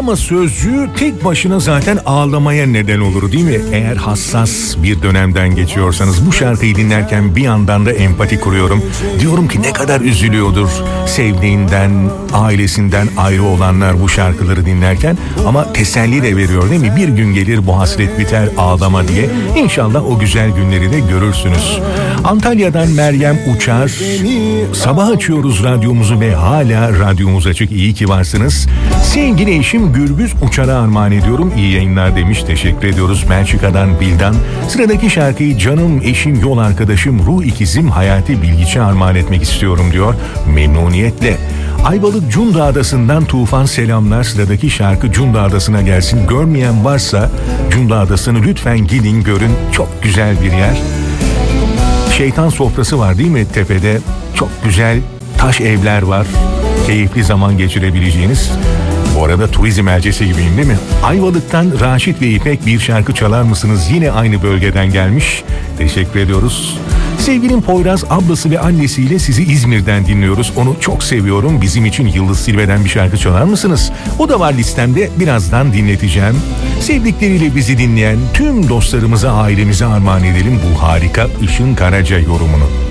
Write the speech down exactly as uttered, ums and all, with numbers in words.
Ağlama sözcüğü tek başına zaten ağlamaya neden olur değil mi? Eğer hassas bir dönemden geçiyorsanız bu şarkıyı dinlerken bir yandan da empati kuruyorum. Diyorum ki ne kadar üzülüyordur sevdiğinden, ailesinden ayrı olanlar bu şarkıları dinlerken. Ama teselli de veriyor değil mi? Bir gün gelir bu hasret biter ağlama diye. İnşallah o güzel günleri de görürsünüz. Antalya'dan Meryem Uçar. Sabah açıyoruz radyomuzu ve hala radyomuz açık. İyi ki varsınız. Sevgili eşim Gürbüz Uçar'a armağan ediyorum. İyi yayınlar demiş. Teşekkür ediyoruz. Belçika'dan Bildan. Sıradaki şarkıyı canım, eşim, yol arkadaşım, ruh ikizim Hayati Bilgiç'e armağan etmek istiyorum diyor. Memnuniyetle. Ayvalık Cunda Adası'ndan Tufan selamlar. Sıradaki şarkı Cunda Adası'na gelsin. Görmeyen varsa Cunda Adası'nı lütfen gidin görün. Çok güzel bir yer. Şeytan sofrası var değil mi tepede? Çok güzel taş evler var. Keyifli zaman geçirebileceğiniz. Bu arada turizm elçisi gibiyim değil mi? Ayvalık'tan Raşit ve İpek bir şarkı çalar mısınız? Yine aynı bölgeden gelmiş. Teşekkür ediyoruz. Sevgilim Poyraz ablası ve annesiyle sizi İzmir'den dinliyoruz. Onu çok seviyorum. Bizim için Yıldız Silve'den bir şarkı çalar mısınız? O da var listemde. Birazdan dinleteceğim. Sevdikleriyle bizi dinleyen tüm dostlarımıza, ailemize armağan edelim bu harika Işın Karaca yorumunu.